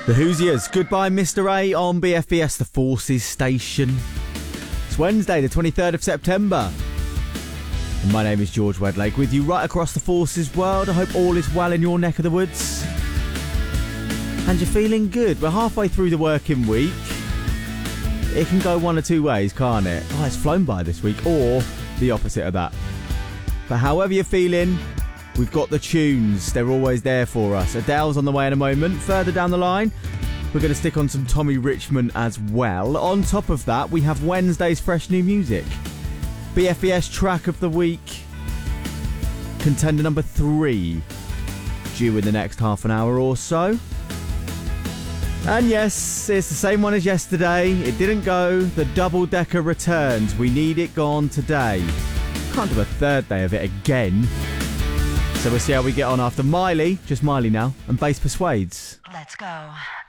The Hoosiers, Goodbye Mr. A on BFBS, the Forces Station. It's Wednesday, the 23rd of September. And my name is George Wedlake, with you right across the Forces world. I hope all is well in your neck of the woods. And you're feeling good. We're halfway through the working week. It can go one or two ways, can't it? Oh, it's flown by this week, or the opposite of that. But however you're feeling, we've got the tunes. They're always there for us. Adele's on the way in a moment. Further down the line, we're going to stick on some Tommy Richmond as well. On top of that, we have Wednesday's fresh new music. BFBS track of the week. Contender number 3. Due in the next half an hour or so. And yes, it's the same one as yesterday. It didn't go. The double-decker returns. We need it gone today. Can't do a third day of it again. So we'll see how we get on after Miley, just Miley now, and Bass Persuades. Let's go.